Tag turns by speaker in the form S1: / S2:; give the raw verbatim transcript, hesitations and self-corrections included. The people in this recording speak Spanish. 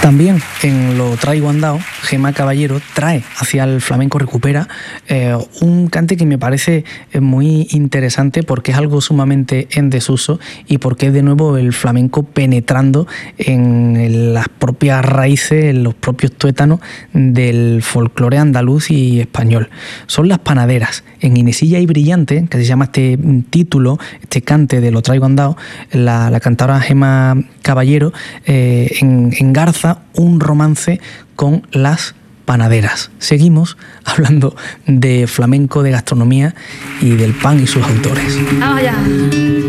S1: También en Lo traigo andao, Gema Caballero trae hacia el flamenco, recupera eh, un cante que me parece muy interesante porque es algo sumamente en desuso y porque es de nuevo el flamenco penetrando en las propias raíces, en los propios tuétanos del folclore andaluz y español. Son las panaderas. En Inesilla y Brillante, que se llama este título, este cante de Lo traigo andao, la, la cantadora Gema Caballero eh, en, engarza un romance con las panaderas. Seguimos hablando de flamenco, de gastronomía y del pan y sus autores.
S2: ¡Vamos allá!